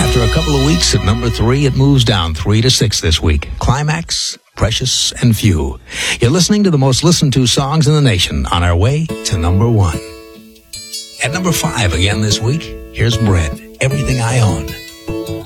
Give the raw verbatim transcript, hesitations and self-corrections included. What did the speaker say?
After a couple of weeks at number three, it moves down three to six this week. Climax, Precious and Few. You're listening to the most listened to songs in the nation on our way to number one. At number five again this week, here's Bread, Everything I Own.